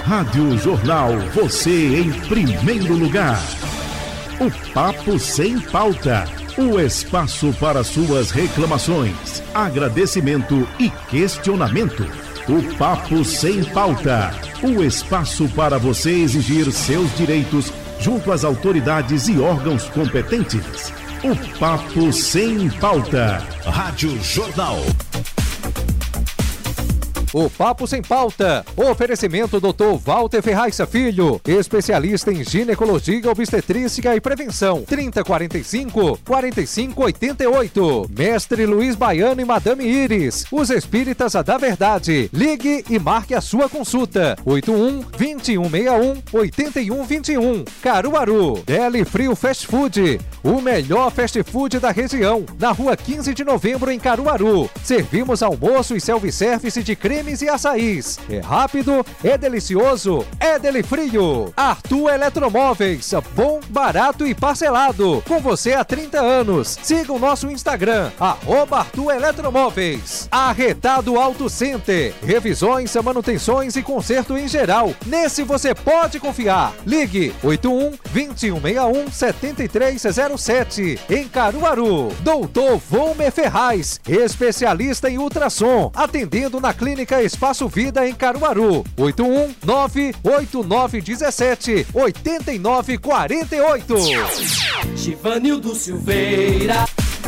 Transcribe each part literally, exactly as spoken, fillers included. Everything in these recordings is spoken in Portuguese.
Rádio Jornal, você em primeiro lugar. O Papo Sem Pauta, o espaço para suas reclamações, agradecimento e questionamento. O Papo Sem Pauta, o espaço para você exigir seus direitos junto às autoridades e órgãos competentes. O Papo Sem Pauta. Rádio Jornal. O Papo Sem Pauta. Oferecimento doutor Walter Ferraz Filho, especialista em ginecologia, obstetrícia e prevenção. trinta, quarenta e cinco, quarenta e cinco, oitenta e oito. Mestre Luiz Baiano e Madame Iris, os espíritas da verdade. Ligue e marque a sua consulta. oito um, vinte e um, sessenta e um, oitenta e um, vinte e um. Caruaru. Deli Frio Fast Food, o melhor fast food da região. Na rua quinze de novembro, em Caruaru. Servimos almoço e self-service de cremes e açaís. É rápido, é delicioso, é Deli Frio. Arthur Eletromóveis, bom, barato e parcelado. Com você há trinta anos. Siga o nosso Instagram, arroba Arthur Eletromóveis. Arretado Auto Center, revisões, manutenções e conserto em geral. Nesse você pode confiar. Ligue oito um, vinte e um, sessenta e um, setenta e três zero sete. Em Caruaru. doutor Volmer Ferraz, especialista em ultrassom, atendendo na Clínica Espaço Vida em Caruaru. oito um, nove oito nove um sete, oito nove quatro oito. Givanildo Silveira.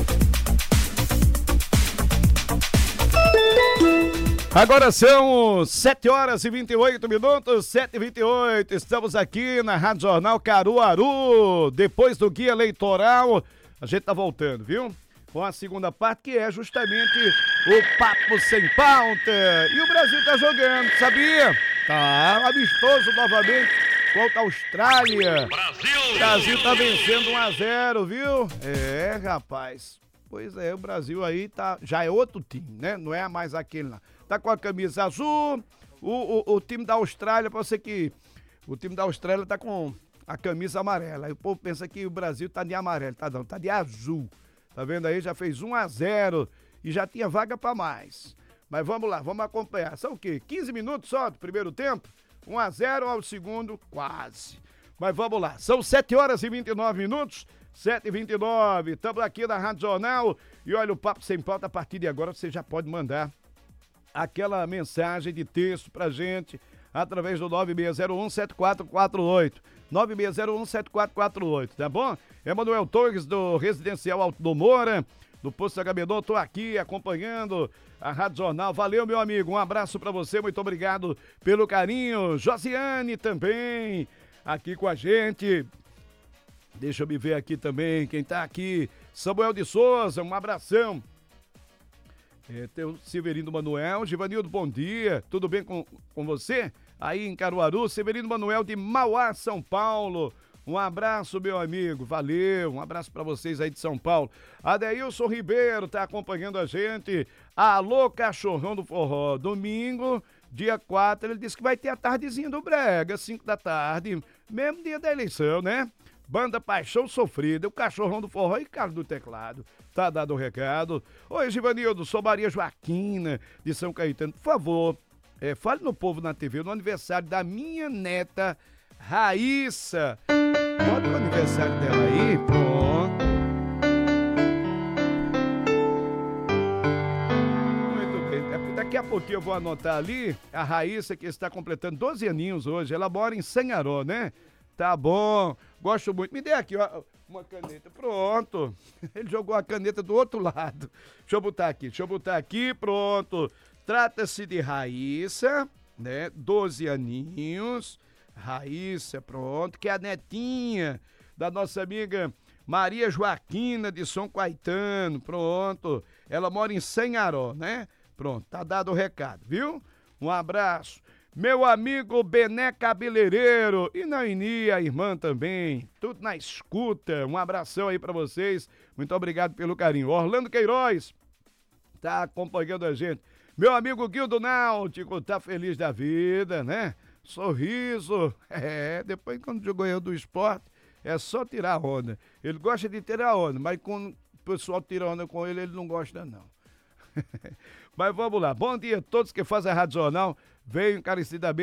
Agora são sete horas e vinte e oito minutos, sete e vinte e oito. Estamos aqui na Rádio Jornal Caruaru. Depois do guia eleitoral, a gente tá voltando, viu? Com a segunda parte, que é justamente o Papo Sem Pauta. E o Brasil tá jogando, sabia? Tá amistoso novamente contra a Austrália. Brasil! O Brasil tá vencendo um a zero, viu? É, rapaz. Pois é, o Brasil aí tá, já é outro time, né? Não é mais aquele lá. Tá com a camisa azul, o, o, o time da Austrália, pra você que... O time da Austrália tá com a camisa amarela. Aí o povo pensa que o Brasil tá de amarelo. Tá não, tá de azul. Tá vendo aí? Já fez um a zero e já tinha vaga pra mais. Mas vamos lá, vamos acompanhar. São o quê? quinze minutos só do primeiro tempo? um a zero ao segundo, quase. Mas vamos lá, são sete horas e vinte e nove minutos, sete e vinte e nove. Estamos aqui na Rádio Jornal e olha, o Papo Sem Pauta, a partir de agora você já pode mandar aquela mensagem de texto pra gente através do nove seis zero um, sete quatro quatro oito. nove seis zero um, sete quatro quatro oito, tá bom? Emanuel Torres, do Residencial Alto do Moura, do Posto Agamenon, tô aqui acompanhando a Rádio Jornal. Valeu, meu amigo, um abraço pra você, muito obrigado pelo carinho. Josiane também aqui com a gente. Deixa eu me ver aqui também, quem tá aqui, Samuel de Souza, um abração. É, tem o Severino Manuel. Givanildo, bom dia, tudo bem com, com você? Aí em Caruaru, Severino Manuel de Mauá, São Paulo. Um abraço, meu amigo, valeu, um abraço pra vocês aí de São Paulo. Adeilson Ribeiro tá acompanhando a gente. Alô, Cachorrão do Forró, domingo, dia quatro, ele disse que vai ter a tardezinha do Brega, cinco da tarde, mesmo dia da eleição, né? Banda Paixão Sofrida, o Cachorrão do Forró e Carlos do Teclado. Tá dado o recado. Oi, Givanildo, sou Maria Joaquina, de São Caetano. Por favor, é, fale no Povo na T V no aniversário da minha neta, Raíssa. Bota o aniversário dela aí, pronto. Muito bem. Daqui a pouquinho eu vou anotar ali a Raíssa, que está completando doze aninhos hoje. Ela mora em Sanharó, né? Tá bom, gosto muito. Me dê aqui, ó, uma caneta. Pronto. Ele jogou a caneta do outro lado. Deixa eu botar aqui, deixa eu botar aqui, pronto. Trata-se de Raíssa, né? doze aninhos. Raíssa, pronto, que é a netinha da nossa amiga Maria Joaquina de São Caetano, pronto. Ela mora em Sanharó, né? Pronto, tá dado o recado, viu? Um abraço. Meu amigo Bené Cabeleireiro e Naini, a irmã também, tudo na escuta. Um abração aí pra vocês, muito obrigado pelo carinho. Orlando Queiroz tá acompanhando a gente. Meu amigo Guildo Náutico tá feliz da vida, né? Sorriso, é, depois quando jogou eu do esporte, é só tirar a onda. Ele gosta de tirar a onda, mas quando o pessoal tira onda com ele, ele não gosta não. Mas vamos lá, bom dia a todos que fazem a Rádio Jornal, veio encarecidamente